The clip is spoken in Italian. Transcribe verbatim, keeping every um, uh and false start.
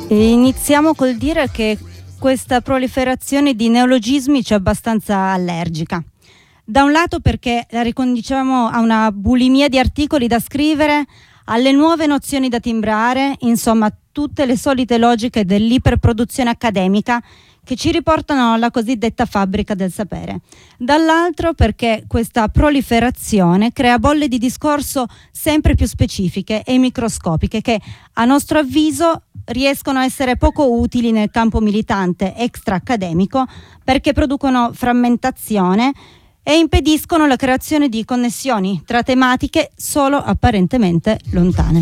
E iniziamo col dire che questa proliferazione di neologismi ci è abbastanza allergica. Da un lato perché la riconduciamo a una bulimia di articoli da scrivere, alle nuove nozioni da timbrare, insomma tutte le solite logiche dell'iperproduzione accademica che ci riportano alla cosiddetta fabbrica del sapere. Dall'altro perché questa proliferazione crea bolle di discorso sempre più specifiche e microscopiche che, a nostro avviso, riescono a essere poco utili nel campo militante extra accademico perché producono frammentazione e impediscono la creazione di connessioni tra tematiche solo apparentemente lontane.